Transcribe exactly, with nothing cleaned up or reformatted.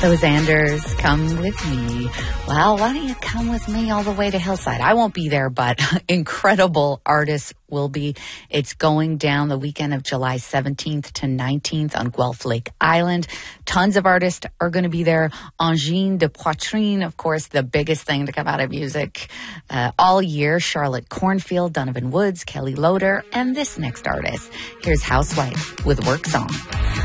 So Xanders, come with me. Well, why don't you come with me all the way to Hillside? I won't be there, but incredible artists will be. It's going down the weekend of July seventeenth to nineteenth on Guelph Lake Island. Tons of artists are going to be there. Angine de Poitrine, of course, the biggest thing to come out of music uh, all year. Charlotte Cornfield, Donovan Woods, Kelly Loader, and this next artist. Here's Housewife with Work Song.